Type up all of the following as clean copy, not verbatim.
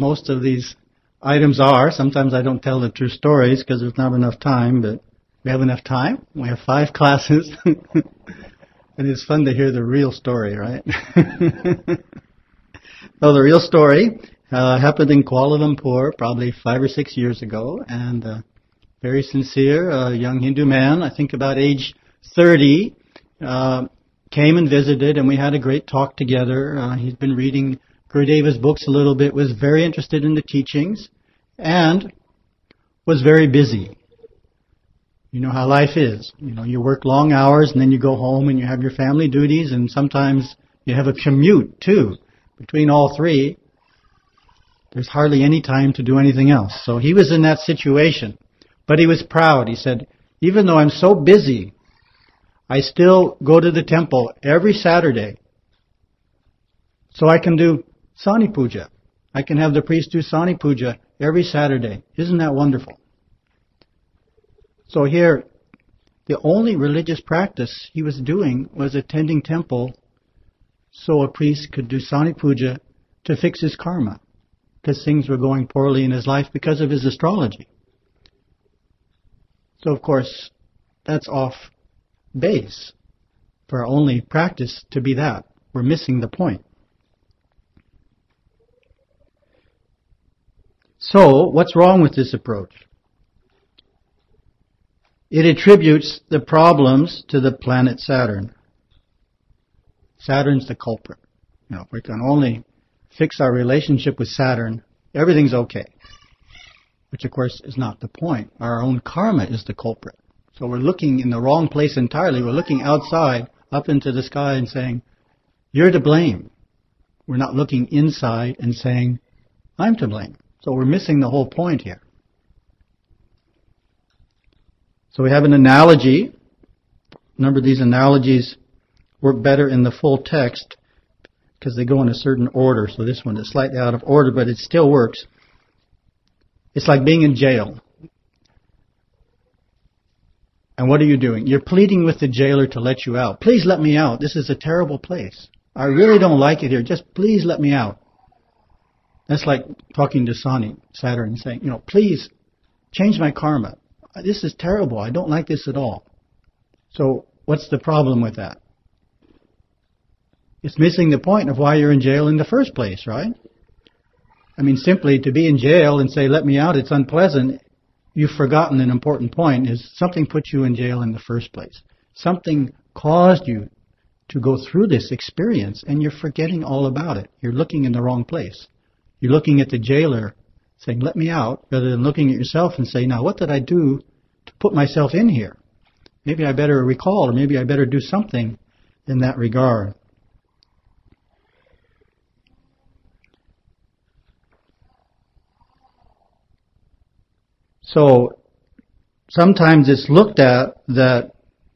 most of these items are. Sometimes I don't tell the true stories because there's not enough time, but we have enough time. We have 5 classes. And it's fun to hear the real story, right? So the real story happened in Kuala Lumpur probably 5 or 6 years ago, and very sincere, young Hindu man, I think about age 30, came and visited, and we had a great talk together. He's been reading Gurudeva's books a little bit, was very interested in the teachings, and was very busy. You know how life is. You know, you work long hours, and then you go home and you have your family duties, and sometimes you have a commute, too. Between all 3, there's hardly any time to do anything else. So he was in that situation. But he was proud. He said, even though I'm so busy, I still go to the temple every Saturday so I can do Sani Puja. I can have the priest do Sani Puja every Saturday. Isn't that wonderful? So here, the only religious practice he was doing was attending temple so a priest could do Sani Puja to fix his karma, because things were going poorly in his life because of his astrology. So of course, that's off base for our only practice to be that. We're missing the point. So, what's wrong with this approach? It attributes the problems to the planet Saturn. Saturn's the culprit. You know, if we can only fix our relationship with Saturn, everything's okay. Which, of course, is not the point. Our own karma is the culprit. So we're looking in the wrong place entirely. We're looking outside, up into the sky, and saying, you're to blame. We're not looking inside and saying, I'm to blame. So we're missing the whole point here. So we have an analogy. Remember, these analogies work better in the full text because they go in a certain order. So this one is slightly out of order, but it still works. It's like being in jail. And what are you doing? You're pleading with the jailer to let you out. Please let me out. This is a terrible place. I really don't like it here. Just please let me out. That's like talking to Saturn, and saying, please change my karma. This is terrible. I don't like this at all. So what's the problem with that? It's missing the point of why you're in jail in the first place, right? I mean, simply to be in jail and say, let me out, it's unpleasant, you've forgotten an important point, is something put you in jail in the first place. Something caused you to go through this experience, and you're forgetting all about it. You're looking in the wrong place. You're looking at the jailer saying, let me out, rather than looking at yourself and saying, now what did I do to put myself in here? Maybe I better recall, or maybe I better do something in that regard. So sometimes it's looked at that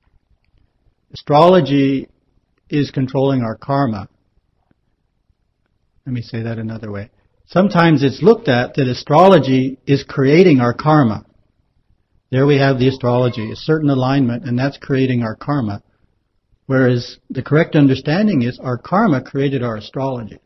astrology is controlling our karma. Let me say that another way. Sometimes it's looked at that astrology is creating our karma. There we have the astrology, a certain alignment, and that's creating our karma. Whereas the correct understanding is our karma created our astrology.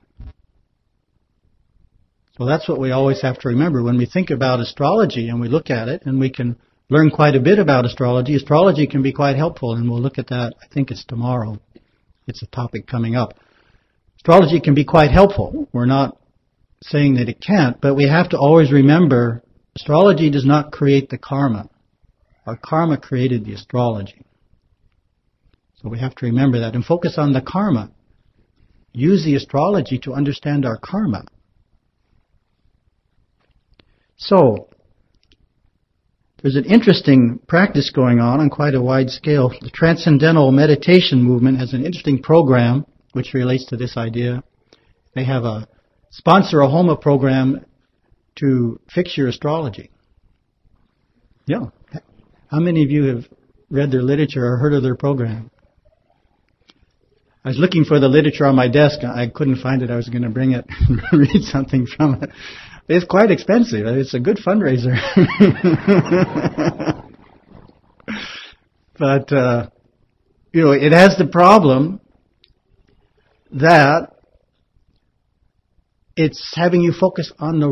So that's what we always have to remember. When we think about astrology and we look at it, and we can learn quite a bit about astrology, astrology can be quite helpful, and we'll look at that, I think it's tomorrow. It's a topic coming up. Astrology can be quite helpful. We're not saying that it can't, but we have to always remember astrology does not create the karma. Our karma created the astrology. So we have to remember that and focus on the karma. Use the astrology to understand our karma. So, there's an interesting practice going on quite a wide scale. The Transcendental Meditation Movement has an interesting program which relates to this idea. They have sponsor a Homa program to fix your astrology. Yeah. How many of you have read their literature or heard of their program? I was looking for the literature on my desk. I couldn't find it. I was going to bring it and read something from it. It's quite expensive. It's a good fundraiser. But, it has the problem that it's having you focus on the